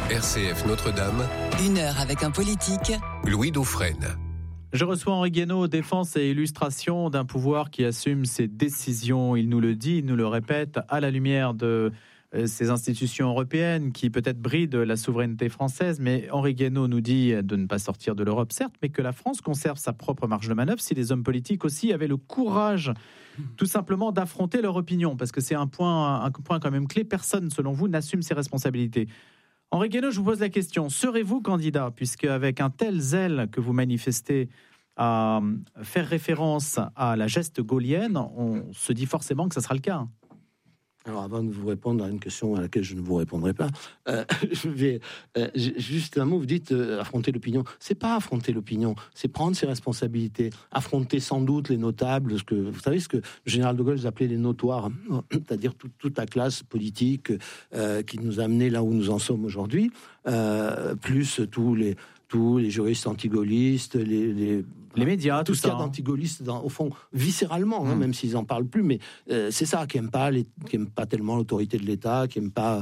RCF Notre-Dame. 1 heure avec un politique. Louis Dauphren. Je reçois Henri Guénaud, défense et illustration d'un pouvoir qui assume ses décisions. Il nous le dit, il nous le répète, à la lumière de ces institutions européennes qui peut-être brident la souveraineté française. Mais Henri Guénaud nous dit de ne pas sortir de l'Europe, certes, mais que la France conserve sa propre marge de manœuvre si les hommes politiques aussi avaient le courage, tout simplement, d'affronter leur opinion. Parce que c'est un point quand même clé. Personne, selon vous, n'assume ses responsabilités. Henri Guénaud, je vous pose la question. Serez-vous candidat, puisque avec un tel zèle que vous manifestez à faire référence à la geste gaulienne, on se dit forcément que ça sera le cas. Alors, avant de vous répondre à une question à laquelle je ne vous répondrai pas, je vais juste un mot. Vous dites affronter l'opinion. C'est pas affronter l'opinion, c'est prendre ses responsabilités, affronter sans doute les notables. Vous savez ce que le général de Gaulle appelait les notoires, c'est-à-dire toute la classe politique qui nous a amenés là où nous en sommes aujourd'hui, plus tous les juristes anti-gaullistes, les médias, tout ce qu'il y a ça. d'anti-gaullistes, au fond, viscéralement, même s'ils n'en parlent plus, mais c'est ça, qui n'aiment pas tellement l'autorité de l'État, qui n'aiment pas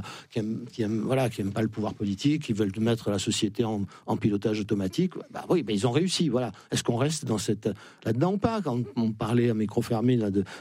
le pouvoir politique, qui veulent mettre la société en pilotage automatique. Bah oui, ils ont réussi, voilà. Est-ce qu'on reste là-dedans ou pas? Quand on parlait à micro fermé là, de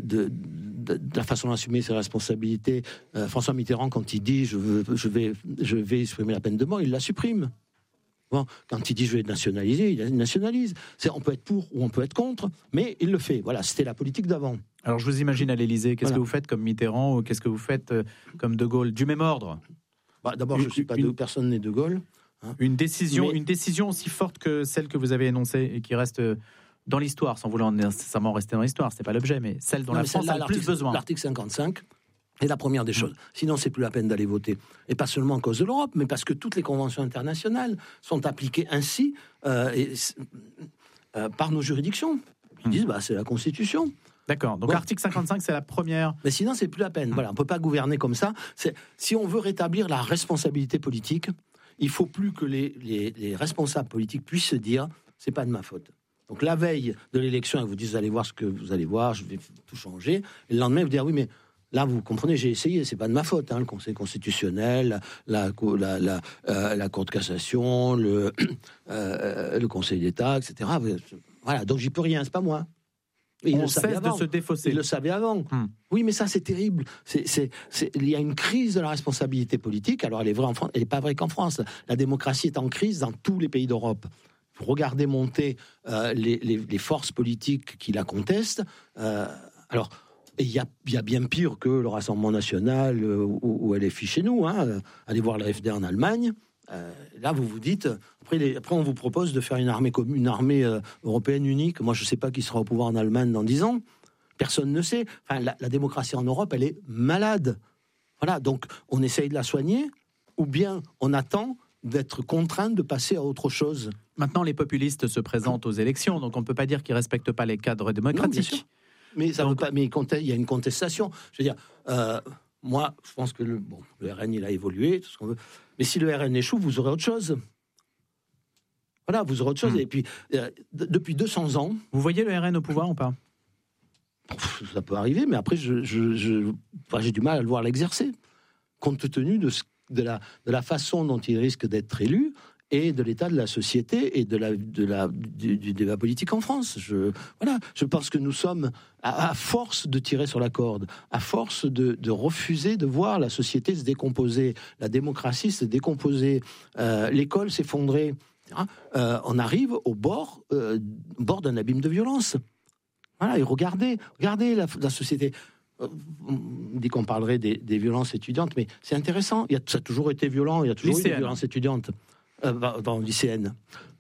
la façon d'assumer ses responsabilités, François Mitterrand, quand il dit je vais supprimer la peine de mort, il la supprime. Bon, quand il dit je vais nationaliser, il nationalise. On peut être pour ou on peut être contre, mais il le fait. Voilà, c'était la politique d'avant. Alors je vous imagine à l'Élysée, qu'est-ce que vous faites comme Mitterrand ou qu'est-ce que vous faites comme De Gaulle? Du même ordre? D'abord, je ne suis pas personne n'est De Gaulle. Hein. Une décision aussi forte que celle que vous avez énoncée et qui reste dans l'histoire, sans vouloir nécessairement rester dans l'histoire, c'est pas l'objet, mais celle dont la France a le plus besoin. L'article 55 est la première des choses. Sinon, c'est plus la peine d'aller voter. Et pas seulement à cause de l'Europe, mais parce que toutes les conventions internationales sont appliquées ainsi par nos juridictions. Ils disent, c'est la Constitution. D'accord. Donc, article 55, c'est la première. Mais sinon, c'est plus la peine. Voilà, on peut pas gouverner comme ça. Si on veut rétablir la responsabilité politique, il faut plus que les responsables politiques puissent se dire, c'est pas de ma faute. Donc, la veille de l'élection, ils vous disent, vous allez voir ce que vous allez voir, je vais tout changer. Et le lendemain, vous dire, oui, mais là, vous comprenez, j'ai essayé, c'est pas de ma faute. Le Conseil constitutionnel, la Cour de cassation, le Conseil d'État, etc. Voilà, donc j'y peux rien, c'est pas moi. Et on cesse de se défausser. Il le savait avant. Oui, mais ça, c'est terrible. Il y a une crise de la responsabilité politique. Alors, elle est vraie en France, elle n'est pas vraie qu'en France. La démocratie est en crise dans tous les pays d'Europe. Vous regardez monter les forces politiques qui la contestent. Alors, et il y a bien pire que le Rassemblement National ou LFI chez nous. Allez voir la FD en Allemagne. Là, vous vous dites... Après, on vous propose de faire une armée commune, une armée européenne unique. Moi, je ne sais pas qui sera au pouvoir en Allemagne dans 10 ans. Personne ne sait. Enfin, la démocratie en Europe, elle est malade. Voilà, donc on essaye de la soigner, ou bien on attend d'être contraint de passer à autre chose. Maintenant, les populistes se présentent aux élections, donc on ne peut pas dire qu'ils ne respectent pas les cadres démocratiques. Non, mais ça veut pas. Mais il y a une contestation. Je veux dire, moi, je pense que le RN, il a évolué, tout ce qu'on veut. Mais si le RN échoue, vous aurez autre chose. Voilà, vous aurez autre chose. Et puis, depuis 200 ans... Vous voyez le RN au pouvoir ou pas? Ça peut arriver, mais après, j'ai du mal à le voir l'exercer, compte tenu de la façon dont il risque d'être élu et de l'état de la société et du débat politique en France. Je pense que nous sommes, à force de tirer sur la corde, à force de refuser de voir la société se décomposer, la démocratie se décomposer, l'école s'effondrer, on arrive au bord d'un abîme de violence. Voilà, et regardez la société. On dit qu'on parlerait des violences étudiantes, mais c'est intéressant. Ça a toujours été violent, il y a toujours eu des violences étudiantes. Lycéenne.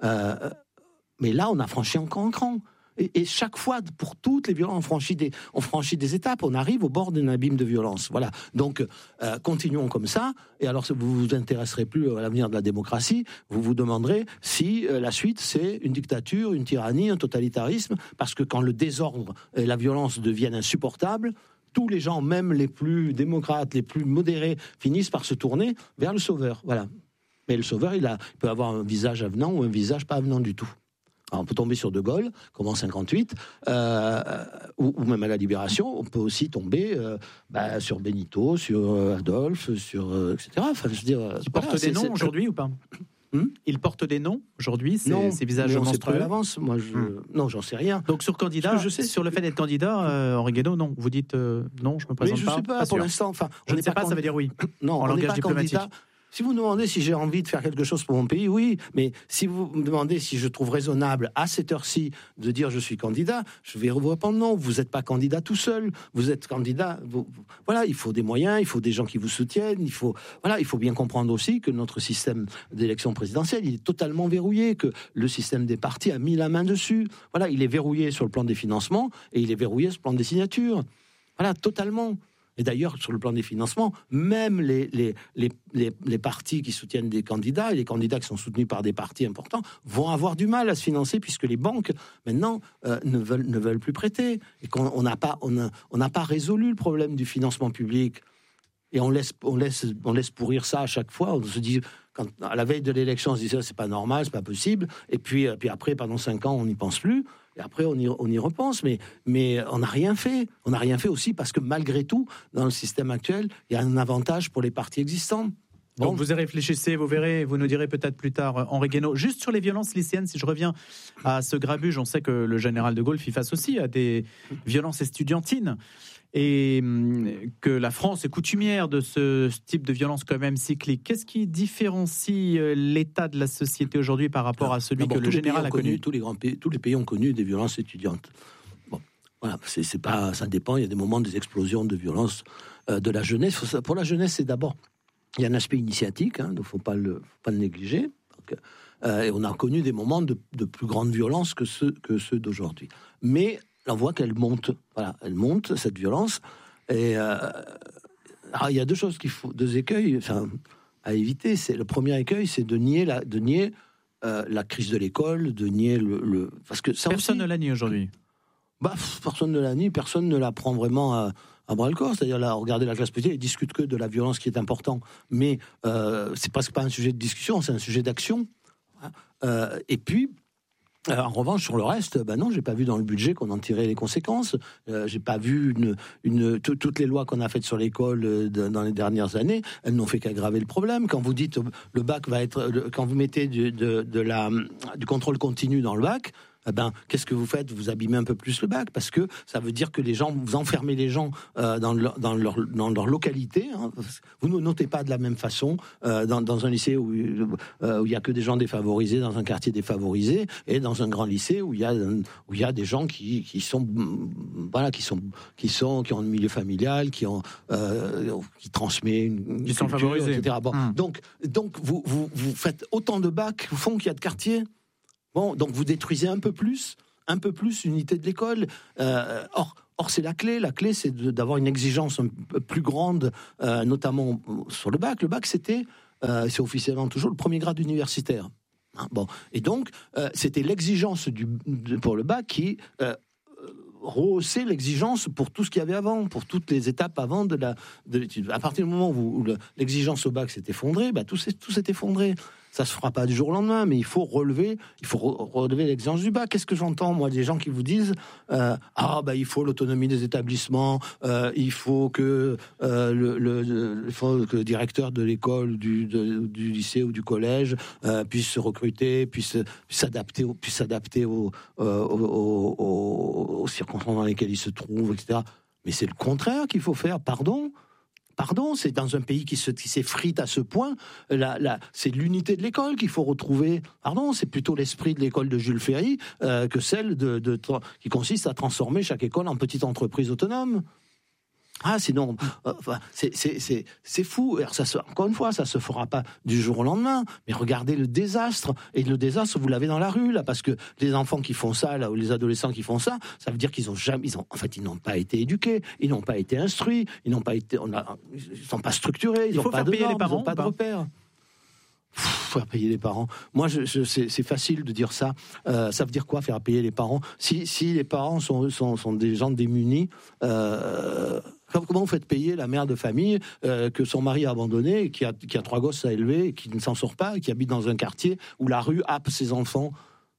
Mais là, on a franchi encore un cran. Et chaque fois, pour toutes les violences, on franchit des étapes, on arrive au bord d'un abîme de violence. Voilà. Donc, continuons comme ça. Et alors, vous vous intéresserez plus à l'avenir de la démocratie. Vous vous demanderez si la suite, c'est une dictature, une tyrannie, un totalitarisme. Parce que quand le désordre et la violence deviennent insupportables, tous les gens, même les plus démocrates, les plus modérés, finissent par se tourner vers le sauveur. Voilà. Mais le sauveur, il peut avoir un visage avenant ou un visage pas avenant du tout. Alors, on peut tomber sur De Gaulle, comme en 58, ou même à la Libération. On peut aussi tomber sur Benito, sur Adolphe, sur etc. Enfin, je veux dire, Ils portent des noms aujourd'hui ou pas? Ils portent des noms aujourd'hui, ces visages monstrueux. monstrueux. Pas à l'avance. Moi, non, j'en sais rien. Donc sur candidat, je sais. sur le fait d'être candidat, Henri Guénaud, non. Vous dites non, je me présente mais je sais pas sûr. pour l'instant. Enfin, je ne sais pas, ça veut dire oui. Non, en langage diplomatique. Candidat. Si vous me demandez si j'ai envie de faire quelque chose pour mon pays, oui. Mais si vous me demandez si je trouve raisonnable, à cette heure-ci, de dire je suis candidat, je vais vous répondre non. Vous n'êtes pas candidat tout seul. Vous êtes candidat. Voilà, il faut des moyens, il faut des gens qui vous soutiennent. Il faut bien comprendre aussi que notre système d'élection présidentielle, il est totalement verrouillé, que le système des partis a mis la main dessus. Voilà, il est verrouillé sur le plan des financements et il est verrouillé sur le plan des signatures. Voilà, totalement. Et d'ailleurs, sur le plan des financements, même les partis qui soutiennent des candidats et les candidats qui sont soutenus par des partis importants vont avoir du mal à se financer puisque les banques, maintenant, ne veulent plus prêter. Et qu'on n'a pas résolu le problème du financement public. Et on laisse pourrir ça à chaque fois. On se dit, à la veille de l'élection, on se dit c'est pas normal, c'est pas possible. Et puis après, pendant 5 ans, on n'y pense plus. Et après, on y repense, mais on n'a rien fait. On n'a rien fait aussi parce que malgré tout, dans le système actuel, il y a un avantage pour les partis existants. Bon. Donc vous y réfléchissez, vous verrez, vous nous direz peut-être plus tard, Henri Guénaud. Juste sur les violences lycéennes, si je reviens à ce grabuge, on sait que le général de Gaulle fit face aussi à des violences estudiantines. Et que la France est coutumière de ce type de violence quand même cyclique. Qu'est-ce qui différencie l'état de la société aujourd'hui par rapport à celui que le général a connu? Tous les pays ont connu des violences étudiantes. Bon, voilà, c'est pas, ça dépend. Il y a des moments des explosions de violence de la jeunesse. Pour la jeunesse, c'est d'abord, il y a un aspect initiatique, donc il ne faut pas le négliger. Donc, et on a connu des moments de plus grande violence que ceux d'aujourd'hui. Mais on voit qu'elle monte. Voilà, elle monte, cette violence. Et il y a deux écueils à éviter. Le premier écueil, c'est de nier la crise de l'école, de nier parce que ça personne ne la nie aujourd'hui. Personne ne la nie, personne ne la prend vraiment à bras le corps. C'est-à-dire, là, regardez la classe politique, ils discutent que de la violence qui est important. Mais c'est presque pas un sujet de discussion, c'est un sujet d'action. Et puis, en revanche, sur le reste, non, j'ai pas vu dans le budget qu'on en tirait les conséquences. J'ai pas vu toutes les lois qu'on a faites sur l'école dans les dernières années, elles n'ont fait qu'aggraver le problème. Quand vous dites le bac va être, quand vous mettez du contrôle continu dans le bac, qu'est-ce que vous faites? Vous abîmez un peu plus le bac, parce que ça veut dire que vous enfermez les gens dans leur localité. Vous ne notez pas de la même façon dans un lycée où il y a que des gens défavorisés, dans un quartier défavorisé, et dans un grand lycée où il y a des gens qui ont un milieu familial, qui transmet qui sont favorisés, etc. Bon, donc vous faites autant de bacs au fond qu'il y a de quartiers. Bon, donc vous détruisez un peu plus l'unité de l'école. Or, c'est la clé. La clé, c'est d'avoir une exigence un peu plus grande, notamment sur le bac. Le bac, c'est officiellement toujours le premier grade universitaire. Bon, et donc, c'était l'exigence pour le bac qui rehaussait l'exigence pour tout ce qu'il y avait avant, pour toutes les étapes avant de l'étude. À partir du moment où l'exigence au bac s'est effondrée, tout s'est effondré. Ça se fera pas du jour au lendemain, mais il faut relever l'exigence du bac. Qu'est-ce que j'entends, moi, des gens qui vous disent il faut l'autonomie des établissements, il faut que le directeur de l'école, du lycée ou du collège puisse se recruter, puisse s'adapter aux circonstances dans lesquelles il se trouve, etc. Mais c'est le contraire qu'il faut faire, pardon, c'est dans un pays qui s'effrite à ce point, c'est l'unité de l'école qu'il faut retrouver. Pardon, c'est plutôt l'esprit de l'école de Jules Ferry que celle qui consiste à transformer chaque école en petite entreprise autonome. Sinon, c'est fou. Alors encore une fois, ça se fera pas du jour au lendemain. Mais regardez le désastre. Et le désastre, vous l'avez dans la rue, là, parce que les enfants qui font ça, là, ou les adolescents qui font ça, ça veut dire qu'ils n'ont pas été éduqués, ils n'ont pas été instruits, ils sont pas structurés, ils n'ont pas de normes, ils n'ont pas de repères. Faire payer les parents. Moi, c'est facile de dire ça. Ça veut dire quoi, faire payer les parents? Si les parents sont des gens démunis, comment vous faites payer la mère de famille que son mari a abandonné, qui a 3 gosses à élever, et qui ne s'en sort pas, et qui habite dans un quartier où la rue happe ses enfants?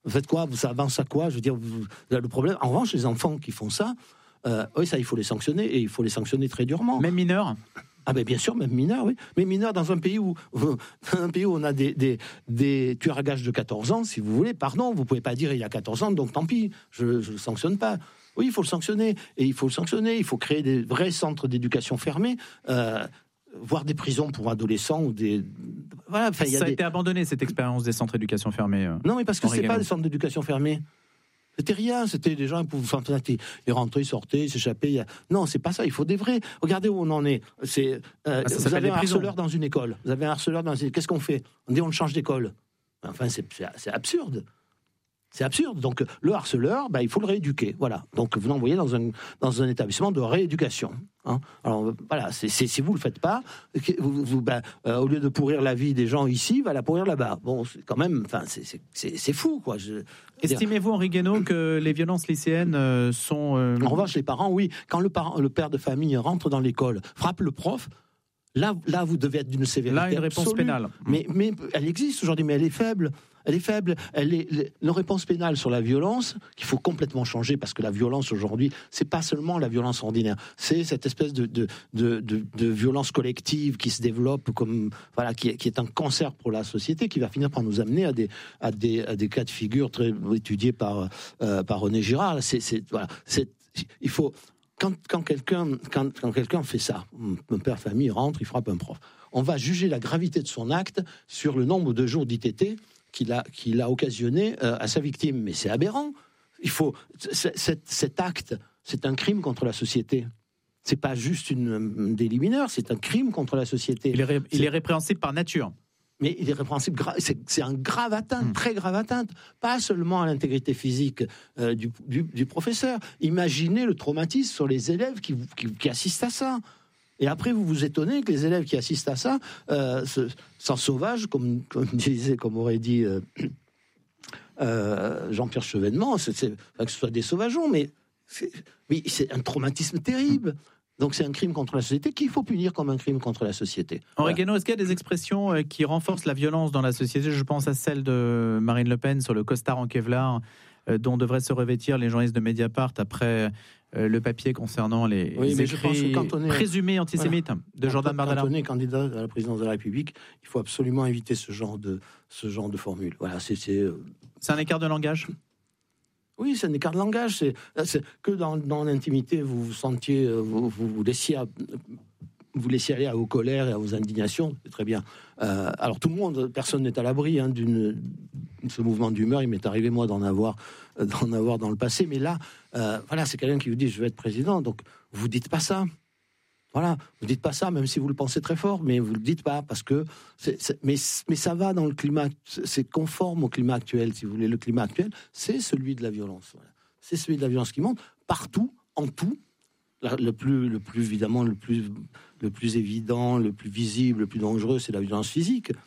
Vous faites quoi? Ça avance à quoi? Je veux dire, le problème. En revanche, les enfants qui font ça, oui, ça, il faut les sanctionner, et il faut les sanctionner très durement. Même mineurs? Ah ben bien sûr, même mineurs, oui. Mais mineurs dans un pays où on a des tueurs à gages de 14 ans, si vous voulez, pardon, vous pouvez pas dire il a 14 ans, donc tant pis, je le sanctionne pas. Oui, il faut le sanctionner, et il faut créer des vrais centres d'éducation fermés, voire des prisons pour adolescents ou des... Voilà, enfin, Ça a été abandonné, cette expérience des centres d'éducation fermés. Non, mais parce que c'est pas des centres d'éducation fermés. C'était rien, c'était des gens qui ils rentraient, ils sortaient, ils s'échappaient. Non, c'est pas ça, il faut des vrais. Regardez où on en est. Vous avez un harceleur dans une école. Qu'est-ce qu'on fait? On dit on le change d'école. Enfin, c'est absurde. C'est absurde. Donc, le harceleur, il faut le rééduquer. Voilà. Donc, vous l'envoyez dans un établissement de rééducation. Hein. Alors, voilà, si vous ne le faites pas, au lieu de pourrir la vie des gens ici, va la pourrir là-bas. Bon, c'est quand même, c'est fou, quoi. Estimez-vous, Henri Guénaud, que les violences lycéennes sont... En revanche, les parents, oui. Quand le père de famille rentre dans l'école, frappe le prof, là, vous devez être d'une sévérité là, une réponse absolue. pénale. Mais elle existe aujourd'hui, mais elle est faible. La réponse pénale sur la violence, qu'il faut complètement changer, parce que la violence aujourd'hui, c'est pas seulement la violence ordinaire, c'est cette espèce de violence collective qui se développe qui est un cancer pour la société, qui va finir par nous amener à des cas de figure très étudiés par René Girard. Il faut quand quelqu'un fait ça, un père de famille rentre, il frappe un prof. On va juger la gravité de son acte sur le nombre de jours d'ITT qu'il a occasionné à sa victime. Mais c'est aberrant. Cet acte, c'est un crime contre la société. C'est pas juste un délit mineur, c'est un crime contre la société. Il est répréhensible par nature. Mais il est répréhensible, c'est un grave atteinte, très grave atteinte, pas seulement à l'intégrité physique du professeur. Imaginez le traumatisme sur les élèves qui assistent à ça. Et après, vous vous étonnez que les élèves qui assistent à ça sont sauvages, comme aurait dit Jean-Pierre Chevènement, que ce soit des sauvageons, mais c'est un traumatisme terrible. Donc c'est un crime contre la société qu'il faut punir comme un crime contre la société. Henri Guénaud, est-ce qu'il y a des expressions qui renforcent la violence dans la société? Je pense à celle de Marine Le Pen sur le costard en Kevlar, dont devraient se revêtir les journalistes de Mediapart après le papier concernant les écrits présumés antisémites de Jordan Bardella. Quand on est candidat à la présidence de la République, il faut absolument éviter ce genre de formule. Voilà, c'est un écart de langage. Oui, c'est un écart de langage. C'est que dans l'intimité, vous sentiez, vous laissiez aller à vos colères et à vos indignations, c'est très bien. Alors tout le monde, personne n'est à l'abri de ce mouvement d'humeur. Il m'est arrivé moi d'en avoir dans le passé, mais là, c'est quelqu'un qui vous dit je veux être président, donc vous dites pas ça. Voilà, vous dites pas ça, même si vous le pensez très fort, mais vous le dites pas parce que mais ça va dans le climat, c'est conforme au climat actuel, si vous voulez. Le climat actuel, c'est celui de la violence. Voilà. C'est celui de la violence qui monte partout, en tout. Le plus évident, le plus évident, le plus visible, le plus dangereux, c'est la violence physique.